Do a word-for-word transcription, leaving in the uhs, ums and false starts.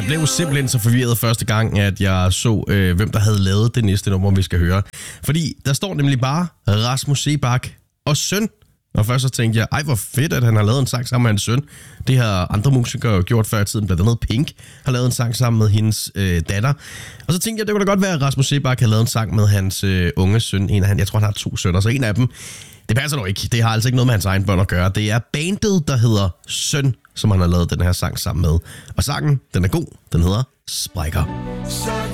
blev simpelthen så forvirret første gang, at jeg så, øh, hvem der havde lavet det næste nummer, vi skal høre. Fordi der står nemlig bare Rasmus Seebach og søn. Og først så tænkte jeg, ej hvor fedt, at han har lavet en sang sammen med hans søn. Det har andre musikere jo gjort før i tiden, blandt andet Pink har lavet en sang sammen med hendes øh, datter. Og så tænkte jeg, det kunne da godt være, at Rasmus Seebach har lavet en sang med hans øh, unge søn. En af han, jeg tror, han har to sønner, så en af dem, det passer dog ikke. Det har altså ikke noget med hans egen børn at gøre. Det er bandet, der hedder Søn, som han har lavet den her sang sammen med. Og sangen, den er god. Den hedder Sprækker. Sådan